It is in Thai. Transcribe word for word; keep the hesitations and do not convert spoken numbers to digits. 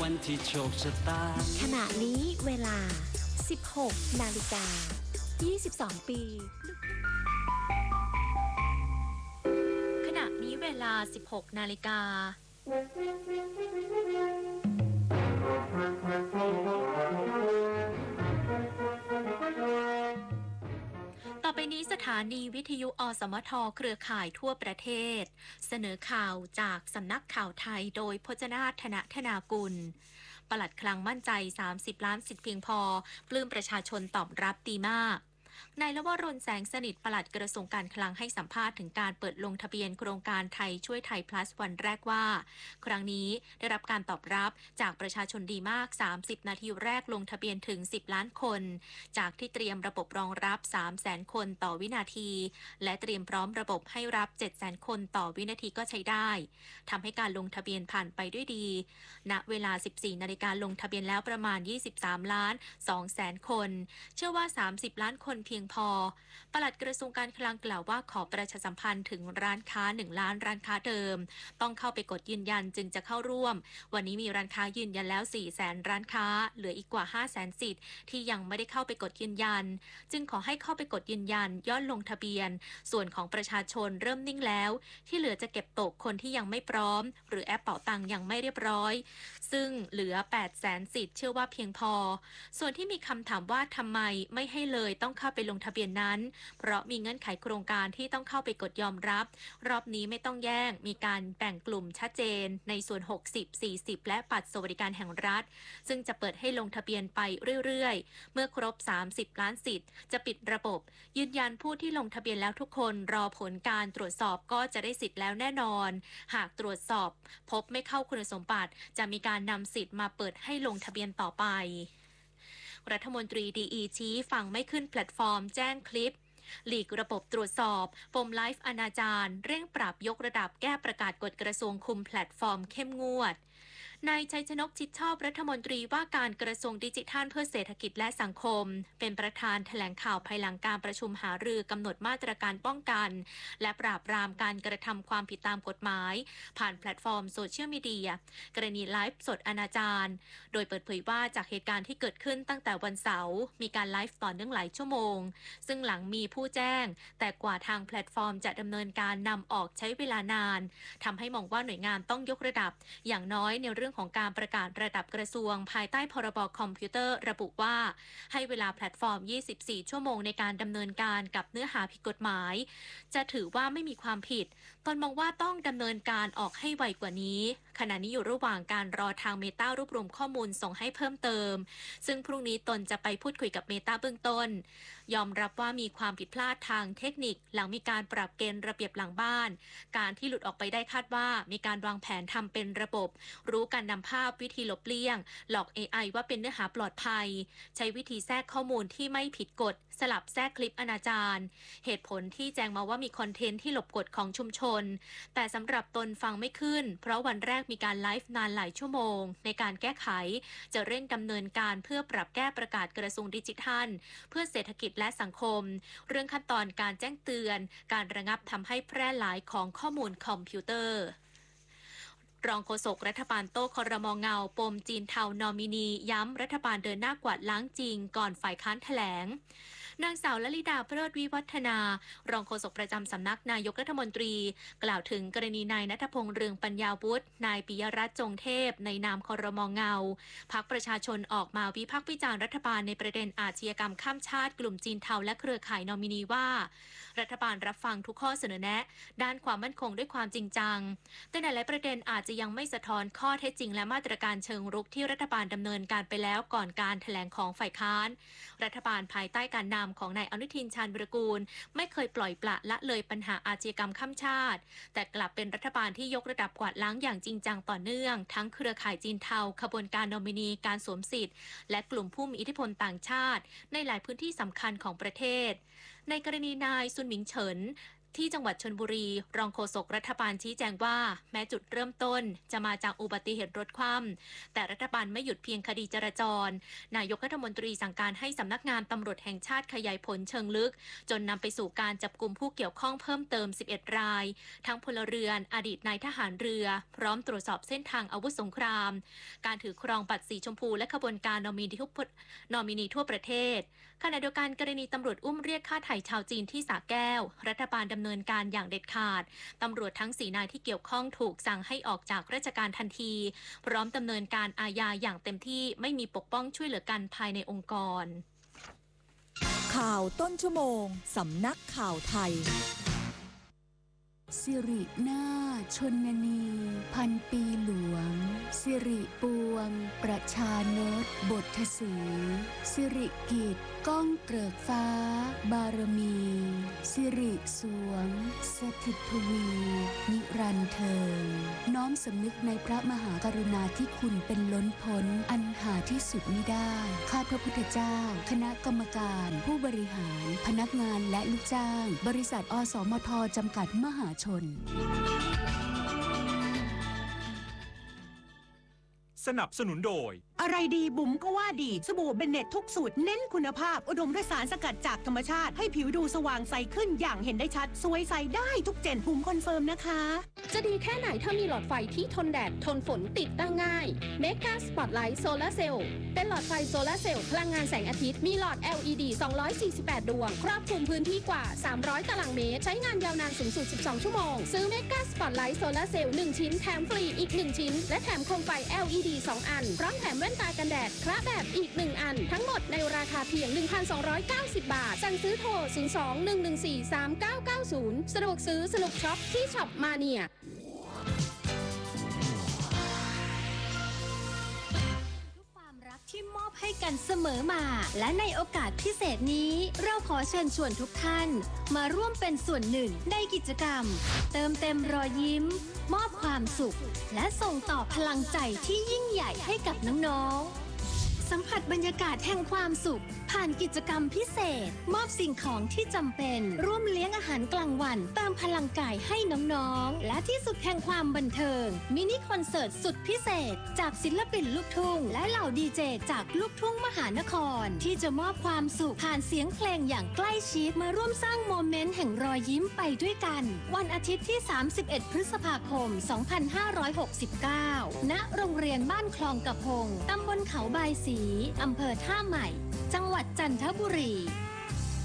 วันที่โชคชะตาขณะนี้เวลา สิบหก นาฬิกา ยี่สิบสอง ปีขณะนี้เวลา สิบหก นาฬิกาต่อไปนี้สถานีวิทยุอสมทเครือข่ายทั่วประเทศเสนอข่าวจากสำนักข่าวไทยโดยพจนาถ ธนธนากุลปลัดคลังมั่นใจสามสิบล้านสิทธิ์เพียงพอปลื้มประชาชนตอบรับดีมากนายลวรนแสงสนิทปลัดกระทรวงการคลังให้สัมภาษณ์ถึงการเปิดลงทะเบียนโครงการไทยช่วยไทย plus วันแรกว่าครั้งนี้ได้รับการตอบรับจากประชาชนดีมากสามสิบนาทีแรกลงทะเบียนถึงสิบล้านคนจากที่เตรียมระบบรองรับ สามแสน คนต่อวินาทีและเตรียมพร้อมระบบให้รับ เจ็ดแสน คนต่อวินาทีก็ใช้ได้ทำให้การลงทะเบียนผ่านไปด้วยดีณเวลา สิบสี่ นาฬิกาลงทะเบียนแล้วประมาณยี่สิบสามล้านสองแสนคนเชื่อว่าสามสิบล้านคนเพียงพอปลัดกระทรวงการคลังกล่าวว่าขอประชาสัมพันธ์ถึงร้านค้าหนึ่งล้านร้านค้าเดิมต้องเข้าไปกดยืนยันจึงจะเข้าร่วมวันนี้มีร้านค้ายืนยันแล้ว สี่แสน ร้านค้าเหลืออีกกว่า ห้าแสน สิทธิ์ที่ยังไม่ได้เข้าไปกดยืนยันจึงขอให้เข้าไปกดยืนยันยอดลงทะเบียนส่วนของประชาชนเริ่มนิ่งแล้วที่เหลือจะเก็บตกคนที่ยังไม่พร้อมหรือแอปเป๋าตังค์ยังไม่เรียบร้อยซึ่งเหลือ แปดแสน สิทธิ์เชื่อว่าเพียงพอส่วนที่มีคำถามว่าทำไมไม่ให้เลยต้องเข้าไปลงทะเบียนนั้นเพราะมีเงื่อนไขโครงการที่ต้องเข้าไปกดยอมรับรอบนี้ไม่ต้องแย่งมีการแบ่งกลุ่มชัดเจนในส่วนหกสิบ สี่สิบและบัตรสวัสดิการแห่งรัฐซึ่งจะเปิดให้ลงทะเบียนไปเรื่อยๆเมื่อครบสามสิบล้านสิทธิ์จะปิดระบบยืนยันผู้ที่ลงทะเบียนแล้วทุกคนรอผลการตรวจสอบก็จะได้สิทธิ์แล้วแน่นอนหากตรวจสอบพบไม่เข้าคุณสมบัติจะมีการนำสิทธิ์มาเปิดให้ลงทะเบียนต่อไปรัฐมนตรี ดี อี ชี้ฟังไม่ขึ้นแพลตฟอร์มแจ้งคลิปหลีกระบบตรวจสอบปมไลฟ์อนาจารเร่งปรับยกระดับแก้ประกาศกฎกระทรวงคุมแพลตฟอร์มเข้มงวดนายชัยชนกชิดชอบรัฐมนตรีว่าการกระทรวงดิจิทัลเพื่อเศรษฐกิจและสังคมเป็นประธานแถลงข่าวภายหลังการประชุมหารือกำหนดมาตรการป้องกันและปราบปรามการกระทำความผิดตามกฎหมายผ่านแพลตฟอร์มโซเชียลมีเดียกรณีไลฟ์สดอนาจารโดยเปิดเผยว่าจากเหตุการณ์ที่เกิดขึ้นตั้งแต่วันเสาร์มีการไลฟ์ต่อเนื่องหลายชั่วโมงซึ่งหลังมีผู้แจ้งแต่กว่าทางแพลตฟอร์มจะดำเนินการนำออกใช้เวลานานทำให้มองว่าหน่วยงานต้องยกระดับอย่างน้อยในเรื่องของการประกาศระดับกระทรวงภายใต้พรบคอมพิวเตอร์ระบุว่าให้เวลาแพลตฟอร์มยี่สิบสี่ชั่วโมงในการดำเนินการกับเนื้อหาผิดกฎหมายจะถือว่าไม่มีความผิดตนมองว่าต้องดำเนินการออกให้ไวกว่านี้ขณะนี้อยู่ระหว่างการรอทางเมตารวบรวมข้อมูลส่งให้เพิ่มเติมซึ่งพรุ่งนี้ตนจะไปพูดคุยกับเมตาเบื้องต้นยอมรับว่ามีความผิดพลาดทางเทคนิคหลังมีการปรับเกณฑ์ระเบียบหลังบ้านการที่หลุดออกไปได้คาดว่ามีการวางแผนทำเป็นระบบรู้การนำภาพวิธีลบเลี่ยงหลอก เอ ไอ ว่าเป็นเนื้อหาปลอดภัยใช้วิธีแทรกข้อมูลที่ไม่ผิดกฎสลับแทรกคลิปอนาจารเหตุผลที่แจ้งมาว่ามีคอนเทนต์ที่หลบกฎของชุมชนแต่สำหรับตนฟังไม่ขึ้นเพราะวันแรกมีการไลฟ์นานหลายชั่วโมงในการแก้ไขจะเร่งดำเนินการเพื่อปรับแก้ประกาศกระทรวงดิจิทัลเพื่อเศรษฐกิจและสังคมเรื่องขั้นตอนการแจ้งเตือนการระงับทำให้แพร่หลายของข้อมูลคอมพิวเตอร์รองโฆษกรัฐบาลโต้ครม.เงาปมจีนเทานอมินีย้ำรัฐบาลเดินหน้ากวาดล้างจริงก่อนฝ่ายค้านแถลงนางสาวลลิดาเพลิดวิวัฒนารองโฆษกประจำสำนักนายกรัฐมนตรีกล่าวถึงกรณีนายณัฐพงษ์เรืองปัญญาวุฒินายปิยรัตน์จงเทพในนามครม.เงาพรรคประชาชนออกมาวิพากษ์วิจารณ์รัฐบาลในประเด็นอาชญากรรมข้ามชาติกลุ่มจีนเทาและเครือข่ายนอมินีว่ารัฐบาลรับฟังทุกข้อเสนอแนะด้านความมั่นคงด้วยความจริงจังแต่ในหลายประเด็นอาจจะยังไม่สะท้อนข้อเท็จจริงและมาตรการเชิงรุกที่รัฐบาลดำเนินการไปแล้วก่อนการแถลงของฝ่ายค้านรัฐบาลภายใต้การนำของนายอนุทินชาญวิรากูลไม่เคยปล่อยปละละเลยปัญหาอาชญากรรมข้ามชาติแต่กลับเป็นรัฐบาลที่ยกระดับกวาดล้างอย่างจริงจังต่อเนื่องทั้งเครือข่ายจีนเทาขบวนการนอมินีการสวมสิทธิ์และกลุ่มผู้มีอิทธิพลต่างชาติในหลายพื้นที่สำคัญของประเทศในกรณีนายซุนหมิงเฉินที่จังหวัดชลบุรีรองโฆษกรัฐบาลชี้แจงว่าแม้จุดเริ่มต้นจะมาจากอุบัติเหตุรถคว่ำแต่รัฐบาลไม่หยุดเพียงคดีจราจรนายกรัฐมนตรีสั่งการให้สำนักงานตำรวจแห่งชาติขยายผลเชิงลึกจนนำไปสู่การจับกุมผู้เกี่ยวข้องเพิ่มเติมสิบเอ็ดรายทั้งพลเรือนอดีตนายทหารเรือพร้อมตรวจสอบเส้นทางอาวุธสงครามการถือครองบัตรสีชมพูและขบวนการนอมินีทุกนอมินีทั่วประเทศขณะเดียวกันกรณีตำรวจอุ้มเรียกค่าไถ่ชาวจีนที่สระแก้วรัฐบาลดำเนินการอย่างเด็ดขาดตำรวจทั้งสี่นายที่เกี่ยวข้องถูกสั่งให้ออกจากราชการทันทีพร้อมดำเนินการอาญาอย่างเต็มที่ไม่มีปกป้องช่วยเหลือกันภายในองค์กรข่าวต้นชั่วโมงสำนักข่าวไทยสิรินาถชนนีพันปีหลวงสิริปวงประชานตบทสีสิริกิจก้องเกริกฟ้าบารมีสิริสวงสถิตทวีนิรันดร์เทิงน้อมสำนึกในพระมหากรุณาธิคุณเป็นล้นพ้นอันหาที่สุดมิได้ข้าพระพุทธเจ้าคณะกรรมการผู้บริหารพนักงานและลูกจ้างบริษัทอสมทจำกัดมหาชนสนับสนุนโดยอะไรดีบุ๋มก็ว่าดีสบู่เบนเน็ตทุกสูตรเน้นคุณภาพอุดมด้วยสารสกัดจากธรรมชาติให้ผิวดูสว่างใสขึ้นอย่างเห็นได้ชัดสวยใสได้ทุกเจนบุ๋มคอนเฟิร์มนะคะจะดีแค่ไหนถ้ามีหลอดไฟที่ทนแดดทนฝนติดตั้งง่าย Mega Spotlight Solar Cell เป็นหลอดไฟโซลาร์เซลล์พลังงานแสงอาทิตย์มีหลอด แอล อี ดี สองร้อยสี่สิบแปด ดวงครอบคลุมพื้นที่กว่าสามร้อยตารางเมตรใช้งานยาวนานสูงสุดสิบสองชั่วโมงซื้อ Mega Spotlight Solar Cell หนึ่งชิ้นแถมฟรีอีกหนึ่งชิ้นและแถมโคมไฟ แอล อี ดี สองอันพร้อมแถมแว่นตากันแดดคละแบบอีกหนึ่งอันทั้งหมดในราคาเพียง หนึ่งพันสองร้อยเก้าสิบ บาทสั่งซื้อโทรศูนย์ สอง หนึ่ง หนึ่ง สี่ สาม เก้า เก้า ศูนย์สะดวกซื้อสนุกช็อปที่ช็อปมาเนียที่มอบให้กันเสมอมาและในโอกาสพิเศษนี้เราขอเชิญชวนทุกท่านมาร่วมเป็นส่วนหนึ่งในกิจกรรมเติมเต็มรอยยิ้มมอบความสุขและส่งต่อพลังใจที่ยิ่งใหญ่ให้กับน้องๆสัมผัสบรรยากาศแห่งความสุขผ่านกิจกรรมพิเศษมอบสิ่งของที่จำเป็นร่วมเลี้ยงอาหารกลางวันเติมพลังกายให้น้องๆและที่สุดแห่งความบันเทิงมินิคอนเสิร์ตสุดพิเศษจากศิลปินลูกทุ่งและเหล่าดีเจจากลูกทุ่งมหานครที่จะมอบความสุขผ่านเสียงเพลงอย่างใกล้ชิดมาร่วมสร้างโมเมนต์แห่งรอยยิ้มไปด้วยกันวันอาทิตย์ที่สามสิบเอ็ดพฤษภาคมสองพันห้าร้อยหกสิบเก้าณโรงเรียนบ้านคลองกระพงตำบลเขาบายศรีอำเภอท่าใหม่จังหวัดจันทบุรี